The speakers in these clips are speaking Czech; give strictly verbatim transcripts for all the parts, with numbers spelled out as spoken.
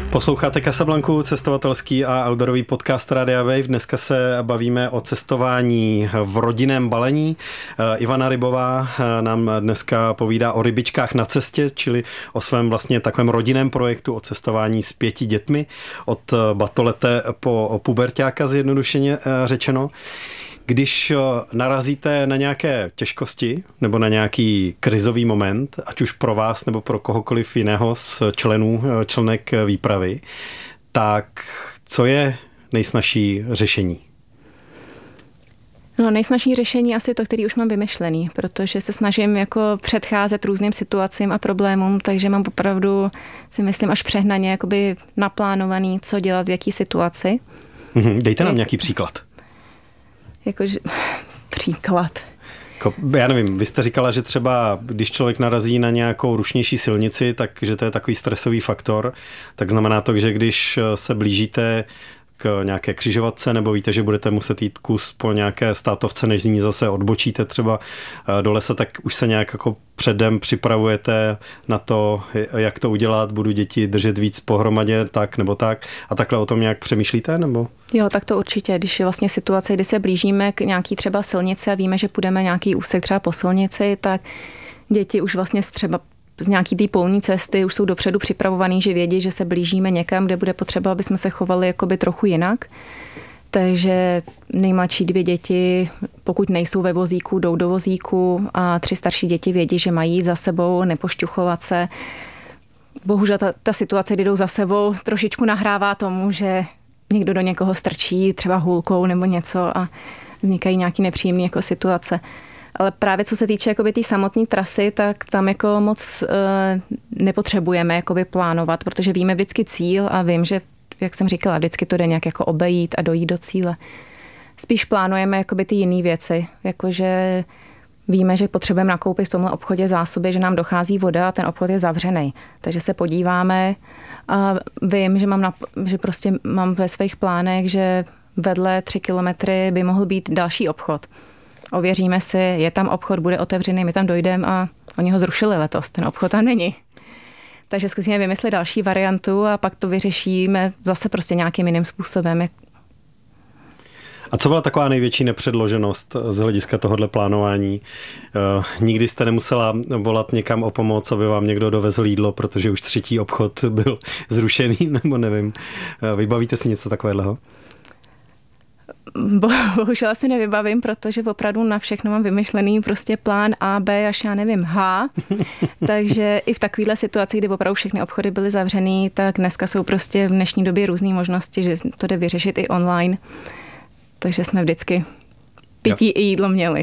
Posloucháte Casablanku, cestovatelský a outdoorový podcast Radia Wave. Dneska se bavíme o cestování v rodinném balení. Ivana Rybová nám dneska povídá o rybičkách na cestě, čili o svém vlastně takovém rodinném projektu o cestování s pěti dětmi od batolete po puberťáka, zjednodušeně řečeno. Když narazíte na nějaké těžkosti nebo na nějaký krizový moment, ať už pro vás nebo pro kohokoliv jiného z členů, členek výpravy, tak co je nejsnažší řešení? No, nejsnažší řešení asi to, který už mám vymyšlený, protože se snažím jako předcházet různým situacím a problémům, takže mám opravdu, si myslím, až přehnaně jakoby naplánovaný, co dělat v jaký situaci. Mhm, dejte nám nějaký příklad. Jakože příklad. Já nevím, vy jste říkala, že třeba když člověk narazí na nějakou rušnější silnici, takže to je takový stresový faktor, tak znamená to, že když se blížíte k nějaké křižovatce nebo víte, že budete muset jít kus po nějaké státovce, než z ní zase odbočíte třeba do lesa, tak už se nějak jako předem připravujete na to, jak to udělat, budu děti držet víc pohromadě, tak nebo tak a takhle o tom nějak přemýšlíte, nebo? Jo, tak to určitě, když je vlastně situace, kdy se blížíme k nějaký třeba silnici a víme, že půjdeme nějaký úsek třeba po silnici, tak děti už vlastně třeba z nějaký té polní cesty už jsou dopředu připravovaný, že vědí, že se blížíme někam, kde bude potřeba, aby jsme se chovali jakoby trochu jinak. Takže nejmladší dvě děti, pokud nejsou ve vozíku, jdou do vozíku a tři starší děti vědí, že mají za sebou nepošťuchovat se. Bohužel ta, ta situace, kdy jdou za sebou, trošičku nahrává tomu, že někdo do někoho strčí třeba hůlkou nebo něco a vznikají nějaký nepříjemné jako situace. Ale právě co se týče jakoby té samotné trasy, tak tam jako moc e, nepotřebujeme jakoby plánovat, protože víme vždycky cíl a vím, že, jak jsem říkala, vždycky to jde nějak jako obejít a dojít do cíle. Spíš plánujeme jakoby ty jiné věci, jakože víme, že potřebujeme nakoupit v tomhle obchodě zásoby, že nám dochází voda a ten obchod je zavřený. Takže se podíváme a vím, že mám, na, že prostě mám ve svých plánech, že vedle tři kilometry by mohl být další obchod. Ověříme si, je tam obchod, bude otevřený, my tam dojdeme a oni ho zrušili letos, ten obchod tam není. Takže zkusíme vymyslet další variantu a pak to vyřešíme zase prostě nějakým jiným způsobem. A co byla taková největší nepředloženost z hlediska tohohle plánování? Nikdy jste nemusela volat někam o pomoc, aby vám někdo dovezl jídlo, protože už třetí obchod byl zrušený, nebo nevím. Vybavíte si něco takového? Bo, bohužel asi nevybavím, protože opravdu na všechno mám vymyšlený prostě plán A, B až já nevím H. Takže i v takovéhle situaci, kdy opravdu všechny obchody byly zavřený, tak dneska jsou prostě v dnešní době různé možnosti, že to jde vyřešit i online. Takže jsme vždycky pití jo. i jídlo měli.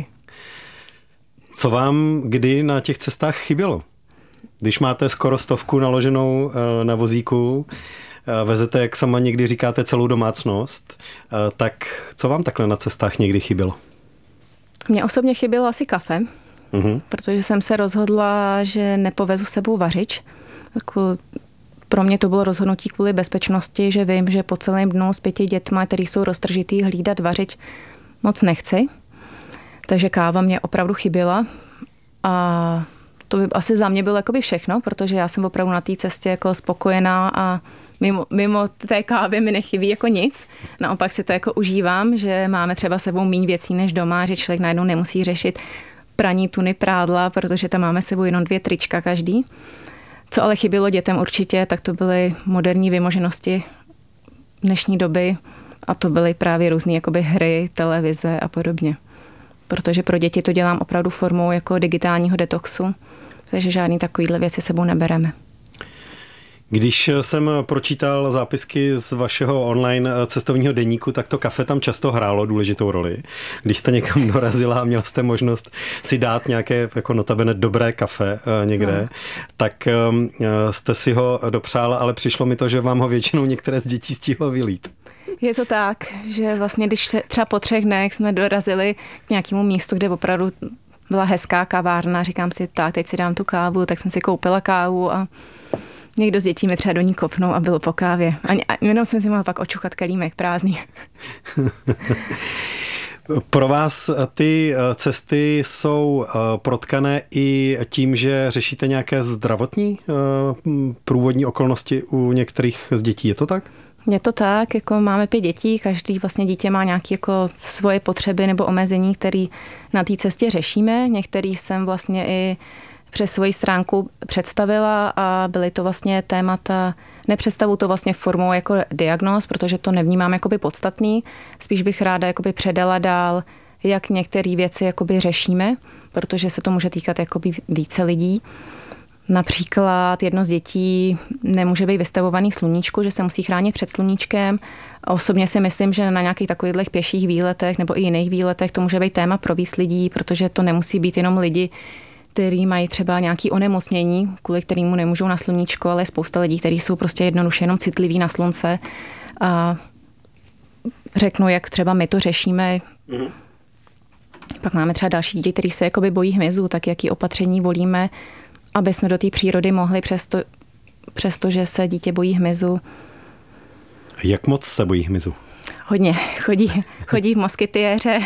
Co vám kdy na těch cestách chybělo? Když máte skoro stovku naloženou na vozíku, vezete, jak sama někdy říkáte, celou domácnost, tak co vám takhle na cestách někdy chybělo? Mně osobně chybělo asi kafe, uh-huh. protože jsem se rozhodla, že nepovezu s sebou vařič. Pro mě to bylo rozhodnutí kvůli bezpečnosti, že vím, že po celém dnu s pěti dětma, který jsou roztržitý, hlídat vařič moc nechci. Takže káva mě opravdu chyběla a to by asi za mě bylo jakoby všechno, protože já jsem opravdu na té cestě jako spokojená a Mimo, mimo té kávy mi nechybí jako nic. Naopak si to jako užívám, že máme třeba sebou míň věcí než doma, že člověk najednou nemusí řešit praní tuny, prádla, protože tam máme sebou jenom dvě trička každý. Co ale chybělo dětem určitě, tak to byly moderní vymoženosti dnešní doby a to byly právě různé jakoby hry, televize a podobně. Protože pro děti to dělám opravdu formou jako digitálního detoxu, takže žádný takovýhle věci sebou nebereme. Když jsem pročítal zápisky z vašeho online cestovního deníku, tak to kafe tam často hrálo důležitou roli. Když jste někam dorazila a měla jste možnost si dát nějaké jako notabene dobré kafe někde, no. tak jste si ho dopřála, ale přišlo mi to, že vám ho většinou některé z dětí stihlo vylít. Je to tak, že vlastně když třeba po třech dnech jsme dorazili k nějakému místu, kde opravdu byla hezká kavárna, říkám si, tak teď si dám tu kávu, tak jsem si koupila kávu a někdo z dětí mi třeba do ní kopnul a bylo po kávě. A jenom jsem si mohla pak očuchat kelímek prázdný. Pro vás ty cesty jsou protkané i tím, že řešíte nějaké zdravotní průvodní okolnosti u některých z dětí, je to tak? Je to tak, jako máme pět dětí, každý vlastně dítě má nějaké jako svoje potřeby nebo omezení, které na té cestě řešíme. Některý jsem vlastně i přes svoji stránku představila a byly to vlastně témata, nepředstavu to vlastně formou jako diagnóz, protože to nevnímám jakoby podstatný, spíš bych ráda jakoby předala dál, jak některé věci jakoby řešíme, protože se to může týkat jakoby více lidí. Například jedno z dětí nemůže být vystavovaný sluníčku, že se musí chránit před sluníčkem. Osobně si myslím, že na nějakých takových pěších výletech nebo i jiných výletech to může být téma pro víc lidí, protože to nemusí být jenom lidi, kteří mají třeba nějaké onemocnění, kvůli kterému nemůžou na sluníčko, ale je spousta lidí, kteří jsou prostě jednoduše jenom citliví na slunce. A řeknu, jak třeba my to řešíme. Mm. Pak máme třeba další děti, kteří se jakoby bojí hmyzu, tak jaký opatření volíme, aby jsme do té přírody mohli, přesto, přesto, že se dítě bojí hmyzu. Jak moc se bojí hmyzu? Hodně. Chodí, chodí v moskytiéře.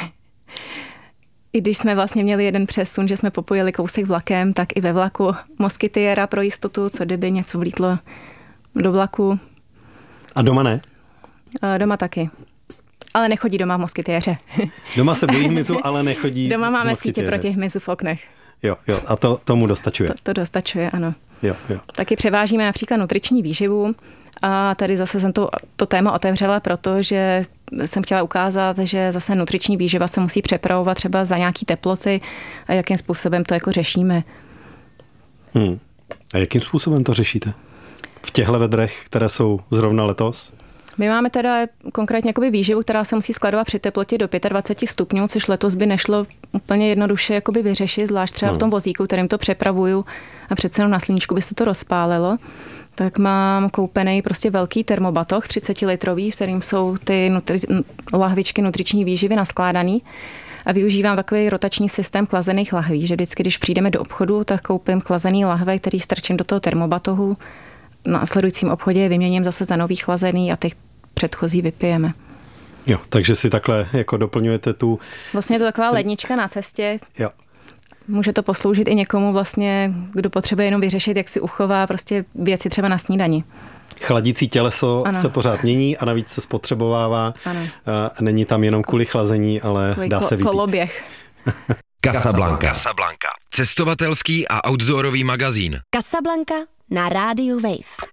I když jsme vlastně měli jeden přesun, že jsme popojili kousek vlakem, tak i ve vlaku moskytiéra pro jistotu, co kdyby něco vlítlo do vlaku. A doma ne? Doma taky. Ale nechodí doma v moskytiéře. Doma se bojí hmyzu, ale nechodí Doma máme sítě proti hmyzu v oknech. Jo, jo, a to tomu dostačuje. To, to dostačuje, ano. Jo, jo. Taky převážíme například nutriční výživu a tady zase jsem to, to téma otevřela, protože jsem chtěla ukázat, že zase nutriční výživa se musí přepravovat třeba za nějaký teploty a jakým způsobem to jako řešíme. Hmm. A jakým způsobem to řešíte? V těchto vedrech, které jsou zrovna letos? My máme teda konkrétně jakoby výživu, která se musí skladovat při teplotě do dvacet pět stupňů, což letos by nešlo úplně jednoduše jakoby vyřešit, zvlášť třeba no. v tom vozíku, kterým to přepravuju a přece jenom na sluníčku by se to rozpálilo. Tak mám koupený prostě velký termobatoh, třicetilitrový, v kterým jsou ty nutri- lahvičky nutriční výživy naskládaný. A využívám takový rotační systém chlazených lahví, že vždycky, když přijdeme do obchodu, tak koupím chlazený lahve, který strčím do toho termobatohu. Na následujícím obchodě je vyměním zase za nový chlazený a ty předchozí vypijeme. Jo, takže si takhle jako doplňujete tu... Vlastně je to taková ten... lednička na cestě. Jo. Může to posloužit i někomu vlastně, kdo potřebuje jenom vyřešit, jak si uchová prostě věci třeba na snídani. Chladící těleso ano. se pořád mění a navíc se spotřebovává. Ano. Není tam jenom kvůli chlazení, ale Takový dá se vypít. Koloběh. Casablanca. Casablanca. Cestovatelský a outdoorový magazín. Casablanca na rádiu Wave.